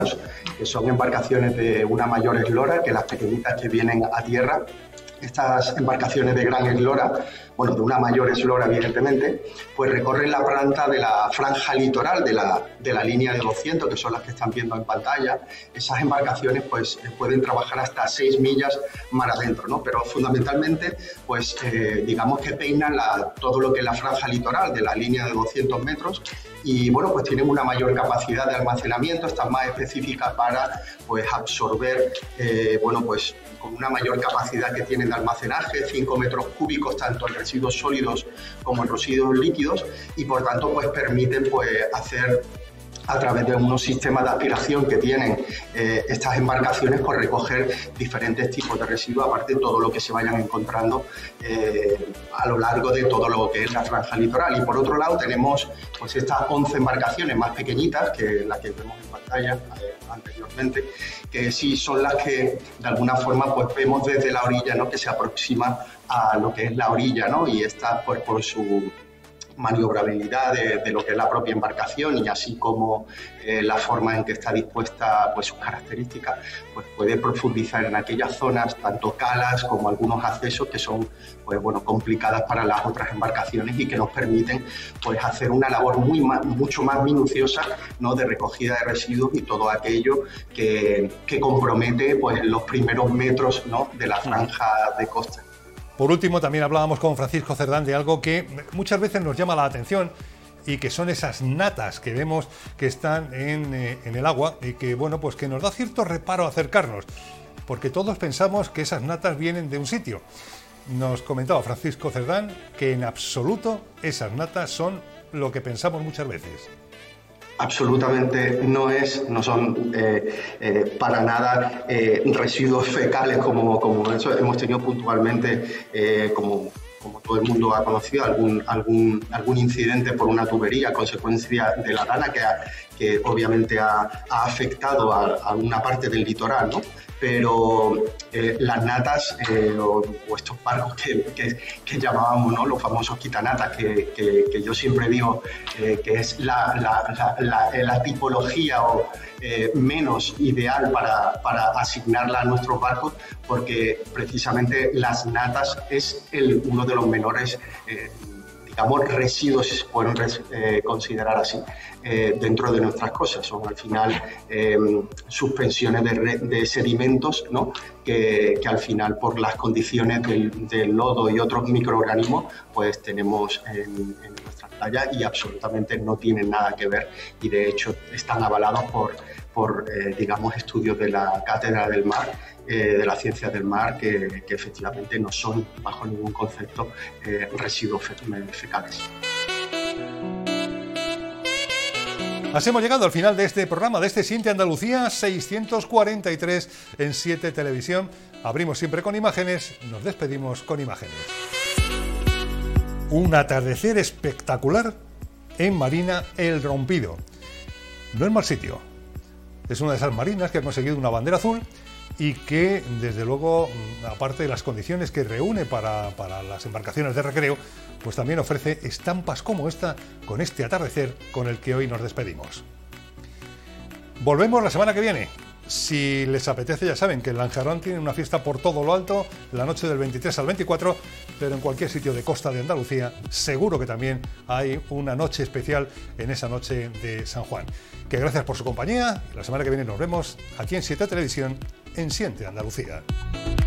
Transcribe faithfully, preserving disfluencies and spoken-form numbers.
que son embarcaciones de una mayor eslora que las pequeñitas que vienen a tierra. Estas embarcaciones de gran eslora, bueno, de una mayor eslora evidentemente, pues recorren la planta de la franja litoral de la, de la línea de doscientos, que son las que están viendo en pantalla. Esas embarcaciones pues pueden trabajar hasta seis millas mar adentro, ¿no? Pero fundamentalmente, pues eh, digamos que peinan la, todo lo que es la franja litoral de la línea de doscientos metros y, bueno, pues tienen una mayor capacidad de almacenamiento, están más específicas para, pues, absorber, eh, bueno, pues con una mayor capacidad que tienen de almacenaje, cinco metros cúbicos, tanto en residuos sólidos como en residuos líquidos, y por tanto pues permiten pues hacer, a través de unos sistemas de aspiración que tienen eh, estas embarcaciones, pues recoger diferentes tipos de residuos, aparte de todo lo que se vayan encontrando eh, a lo largo de todo lo que es la franja litoral. Y por otro lado tenemos pues estas once embarcaciones más pequeñitas, que las que vemos en pantalla eh, anteriormente, que sí son las que de alguna forma pues vemos desde la orilla, ¿no? Que se aproxima a lo que es la orilla, ¿no? Y estas pues por su maniobrabilidad de, de lo que es la propia embarcación y así como eh, la forma en que está dispuesta, pues sus características, pues puede profundizar en aquellas zonas, tanto calas como algunos accesos que son pues bueno complicadas para las otras embarcaciones y que nos permiten pues hacer una labor muy más, mucho más minuciosa, ¿no? De recogida de residuos y todo aquello que, que compromete pues los primeros metros, ¿no? De la franja de costa. Por último, también hablábamos con Francisco Cerdán de algo que muchas veces nos llama la atención y que son esas natas que vemos que están en, eh, en el agua y que, bueno, pues que nos da cierto reparo acercarnos, porque todos pensamos que esas natas vienen de un sitio. Nos comentaba Francisco Cerdán que en absoluto esas natas son lo que pensamos muchas veces. Absolutamente no es, no son eh, eh, para nada eh, residuos fecales como, como eso. Hemos tenido puntualmente, eh, como, como todo el mundo ha conocido, algún, algún, algún incidente por una tubería a consecuencia de la rana que, ha, que obviamente ha, ha afectado a, a una parte del litoral, ¿no? Pero eh, las natas eh, o, o estos barcos que, que, que llamábamos, ¿no? Los famosos quitanatas, que, que, que yo siempre digo eh, que es la, la, la, la, la tipología o, eh, menos ideal para, para asignarla a nuestros barcos, porque precisamente las natas es el, uno de los menores eh, digamos, residuos, si se pueden eh, considerar así, eh, dentro de nuestras cosas. Son al final eh, suspensiones de, re, de sedimentos, ¿no? que, que al final, por las condiciones del, del lodo y otros microorganismos, pues tenemos en, en nuestras playas y absolutamente no tienen nada que ver, y de hecho están avalados por, por eh, digamos, estudios de la Cátedra del Mar, Eh, de la ciencia del mar, que, que efectivamente no son bajo ningún concepto eh, residuos fe, fecales. Así hemos llegado al final de este programa, de este Siente Andalucía seiscientos cuarenta y tres en siete Televisión. Abrimos siempre con imágenes, nos despedimos con imágenes. Un atardecer espectacular en Marina El Rompido. No es mal sitio. Es una de esas marinas que ha conseguido una bandera azul y que, desde luego, aparte de las condiciones que reúne para, para las embarcaciones de recreo, pues también ofrece estampas como esta, con este atardecer con el que hoy nos despedimos. Volvemos la semana que viene. Si les apetece, ya saben que el Lanjarón tiene una fiesta por todo lo alto, la noche del veintitrés al veinticuatro, pero en cualquier sitio de costa de Andalucía seguro que también hay una noche especial en esa noche de San Juan. Que gracias por su compañía, y la semana que viene nos vemos aquí en siete Televisión, en Siente Andalucía.